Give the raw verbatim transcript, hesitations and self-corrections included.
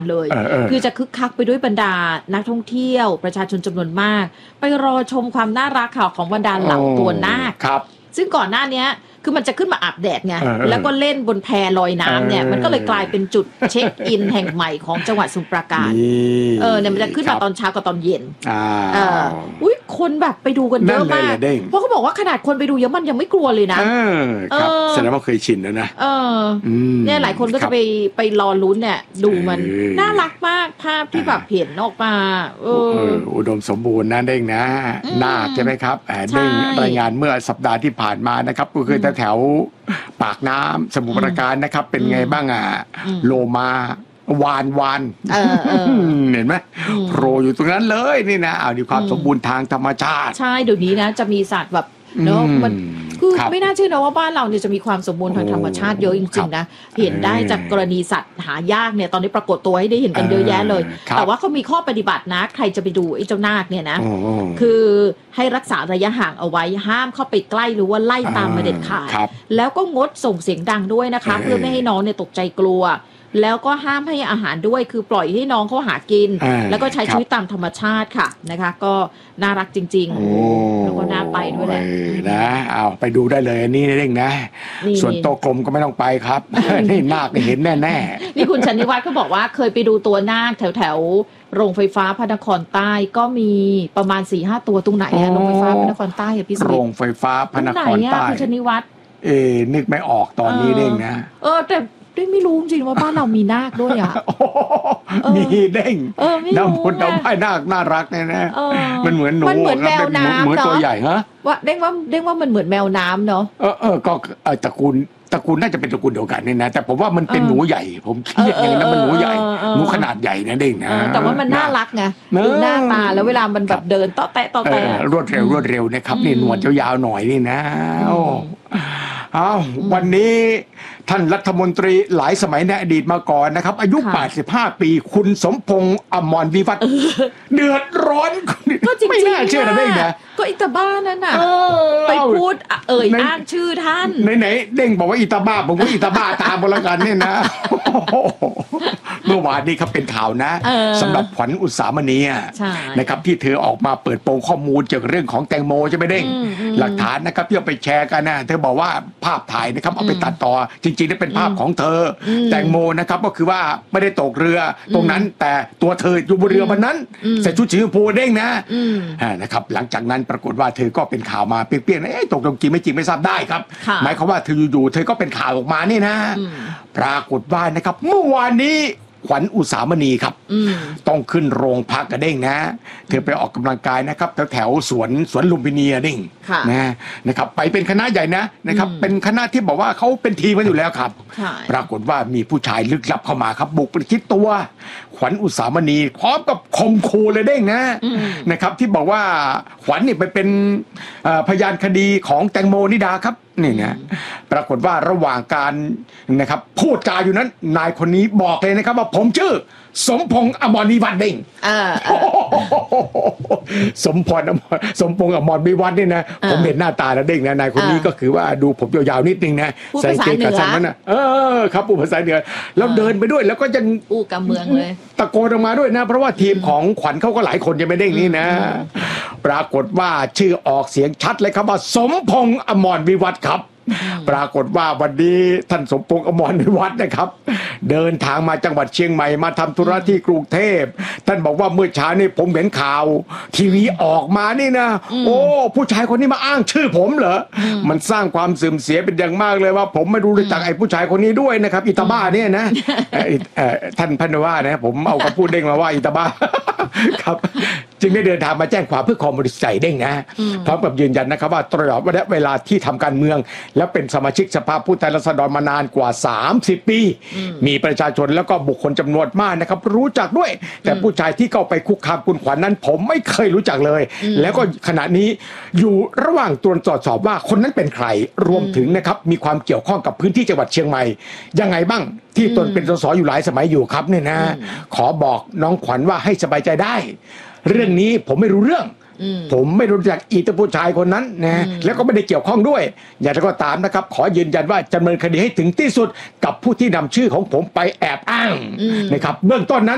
เลยคือจะคึกคักไปด้วยบรรดานักท่องเที่ยวประชาชนจำนวนมากไปรอชมความน่ารักข่าวของบรรดาเหล่าตัวนาคซึ่งก่อนหน้านี้คือมันจะขึ้นมาอาบแดดไงแล้วก็เล่นบนแพลอยน้ำเนี่ยมันก็เลยกลายเป็นจุดเช็คอินแห่งใหม่ของจังหวัดสมุทรปราการเออเนี่ยมันจะขึ้นมาตอนเช้ากับตอนเย็นอ่าอุ้ยคนแบบไปดูกันเยอะมากเพราะเขาบอกว่าขนาดคนไปดูเยอะมันยังไม่กลัวเลยนะเออครับแสดงว่าเคยชินแล้วนะเออเนี่ยหลายคนก็จะไปไปรอลุ้นเนี่ยดูมันน่ารักมากภาพที่แบบเห็นออกมาเอออุดมสมบูรณ์นะเด้งนะนาคใช่ไหมครับเด้งรายงานเมื่อสัปดาห์ที่ผ่านมานะครับก็คือแถวปากน้ำสมุทรปราการนะครับเป็นไงบ้างอ่ะโลมาวานวานเห็นไหมโผล่อยู่ตรงนั้นเลยนี่นะเอาดีความสมบูรณ์ทางธรรมชาติใช่เดี๋ยวนี้นะจะมีสัตว์แบบเนาะมันคือไม่น่าเชื่อนะว่าบ้านเราเนี่ยจะมีความสมบูรณ์ทางธรรมชาติเยอะจริงๆนะเห็นได้จากกรณีสัตว์หายากเนี่ยตอนนี้ปรากฏตัวให้ได้เห็นกันเยอะแยะเลยแต่ว่าเขามีข้อปฏิบัตินะใครจะไปดูไอ้เจ้านาคเนี่ยนะคือให้รักษาระยะห่างเอาไว้ห้ามเข้าไปใกล้หรือว่าไล่ตามมาเด็ดขาดแล้วก็งดส่งเสียงดังด้วยนะคะเพื่อไม่ให้น้องเนี่ยตกใจกลัวแล้วก็ห้ามให้อาหารด้วยคือปล่อยให้น้องเขาหากินแล้วก็ใช้ชีวิตตามธรรมชาติค่ะนะคะก็น่ารักจริงๆแล้วก็น่าไปด้วยแหละนะเอาไปดูได้เลยนี่เองนะส่วนโตกลมก็ไม่ต้องไปครับนี่นาคเห็นแน่ๆนี่คุณชนิวัฒน์ก็บอกว่าเคยไปดูตัวนาคแถวๆโรงไฟฟ้าพระนครใต้ก็มีประมาณ สี่ห้า ตัวตรงไหนอะโรงไฟฟ้าพระนครใต้อะพี่สุโรงไฟฟ้าพระนครใต้คุณชนิวัฒน์เอ๊นึกไม่ออกตอนนี้เด้งนะเออแต่ได้ไม่รู้จริงว่าบ้านเรามีนาคด้วยอ่ะมีเด้งน้ำพุน้ำไผ่นาคน่ารักเนี่ยนะมันเหมือนหนูมันเหมือนแมวน้ำเหมือนตัวใหญ่ฮะว่าเด้งว่าเด้งว่ามันเหมือนแมวน้ำเนาะเออเออก็ตระกูลตระกูลน่าจะเป็นตระกูลเดียวกันนี่นะแต่ผมว่ามันเป็นหนูใหญ่ผมคิดอย่างนั้นมันหนูใหญ่หนูขนาดใหญ่นะเด้งนะแต่ว่ามันน่ารักไงดูหน้าตาแล้วเวลามันแบบเดินต่อแตะต่อแตะรวดเร็วรวดเร็วนะครับนี่หนวดยาวๆหน่อยนี่นะโอ้อ้าววันนี้ท่านรัฐมนตรีหลายสมัยในอดีตมาก่อนนะครับอายุแปดสิบห้าปีคุณสมพงษ์อมรวิวัฒน์เดือดร้อนก็จริงๆไม่น่าเชื่อนะเด้งนะก็อิตาบ้านั่นน่ะไปพูดเอ่ยอ้างชื่อท่านไหนๆเด้งบอกว่าอิตาบ้าผมก็อิตาบ้าตามบละกันเนี่ยนะเมื่อวานนี้ครับเป็นข่าวนะสำหรับขวัญอุสามณีนะครับที่เธอออกมาเปิดโปงข้อมูลเกี่ยวกับเรื่องของแตงโมใช่ไหมเด้งหลักฐานนะครับที่เอาไปแชร์กันนะเธอบอกว่าภาพถ่ายนะครับเอาไปตัดต่อจริงๆนี่เป็นภาพของเธอแตงโมนะครับก็คือว่าไม่ได้ตกเรือตรงนั้นแต่ตัวเธออยู่บนเรือวันนั้นใส่ชุดสีชมพูเด้งนะนะครับหลังจากนั้นปรากฏว่าเธอก็เป็นข่าวมาเปี้ยงๆนะเอ๊ะตกลงจริงไม่จริงไม่ทราบได้ครับหมายความว่าเธออยู่ๆเธอก็เป็นข่าวออกมานี่นะปรากฏว่านะครับเมื่อวานนี้ขวัญอุสามณีครับต้องขึ้นโรงพักกระเด้งนะเธอไปออกกำลังกายนะครับแถวแถวสวนสวนลุมพินีเด้งนะนะครับไปเป็นคณะใหญ่นะนะครับเป็นคณะที่บอกว่าเขาเป็นทีมกันอยู่แล้วครับปรากฏว่ามีผู้ชายลึกลับเข้ามาครับบุกไปที่ตัวขวัญอุสามณีพร้อมกับข่มขู่เลยเด้งนะนะครับที่บอกว่าขวัญนี่ไปเป็นพยานคดีของแตงโมนิดาครับนี่นะปรากฏว่าระหว่างการนะครับพูดจาอยู่นั้นนายคนนี้บอกเลยนะครับว่าผมชื่อสมพงษ์อมรวิวัฒน์เด้งสมพรอมรสมพงษ์อมรวิวัฒน์นี่นะผมเห็นหน้าตาแล้วเด้งนะนายคนนี้ก็คือว่าดูผมยาวๆนิดนึงนะใส่เกงขาสั้นนั่นนะเออครับผู้ภาษาเหนือแล้วเดินไปด้วยแล้วก็ยังอู้กำเมืองเลยตะโกนออกมาด้วยนะเพราะว่าทีมของขวัญเขาก็หลายคนจะไม่เด้งนี่นะปรากฏว่าชื่อออกเสียงชัดเลยครับว่าสมพงษ์อมรวิวัฒน์ครับปรากฏว่าวันนี้ท่านสมพงษ์อมรวิวัฒน์นะครับเดินทางมาจังหวัดเชียงใหม่มาทำธุระที่กรุงเทพท่านบอกว่าเมื่อเช้านี้ผมเห็นข่าวทีวีออกมานี่นะโอ้ผู้ชายคนนี้มาอ้างชื่อผมเหรอมันสร้างความเสื่อมเสียเป็นอย่างมากเลยว่าผมไม่รู้จักไอ้ผู้ชายคนนี้ด้วยนะครับอิตาบ้าเนี่ยนะท่านพันว่านะผมเอาคำพูดเด้งมาว่าอิตาบ้าครับจึงได้เดินทางมาแจ้งความเพื่อความบริสุทธิ์ใจเด้งนะพร้อมกับยืนยันนะครับว่าตลอดระยะเวลาที่ทำการเมืองและเป็นสมาชิกสภาผู้แทนราษฎรมานานกว่าสามสิบปีมีประชาชนแล้วก็บุคคลจำนวนมากนะครับรู้จักด้วยแต่ผู้ชายที่เข้าไปคุกคามคุณขวัญนั้นผมไม่เคยรู้จักเลยแล้วก็ขณะนี้อยู่ระหว่างตรวจสอบว่าคนนั้นเป็นใครรวมถึงนะครับมีความเกี่ยวข้องกับพื้นที่จังหวัดเชียงใหม่ยังไงบ้างที่ตนเป็นสสอยู่หลายสมัยอยู่ครับเนี่ยนะขอบอกน้องขวัญว่าให้สบายใจได้เรื่องนี้ผมไม่รู้เรื่องผมไม่รู้จักอีตาผู้ชายคนนั้นนะแล้วก็ไม่ได้เกี่ยวข้องด้วยอย่างไรก็ตามนะครับขอยืนยันว่าจะดำเนินคดีให้ถึงที่สุดกับผู้ที่นำชื่อของผมไปแอบอ้างนะครับเบื้องต้นนั้น